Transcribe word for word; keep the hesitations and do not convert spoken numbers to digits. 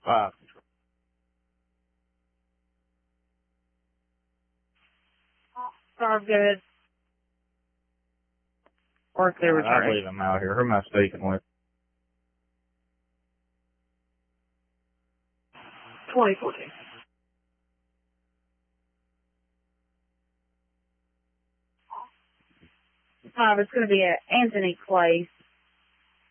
Five. Five good. Or if they're Right, I returning. believe I'm out here. Who am I speaking with? twenty fourteen. Five, it's going to be at Anthony Clay,